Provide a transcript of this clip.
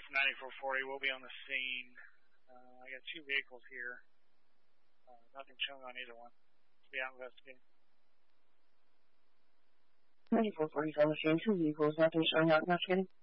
9440 will be on the scene. I got two vehicles here. Nothing showing on either one. Be out investigating. 9440 on the scene, two vehicles, nothing showing out investigating.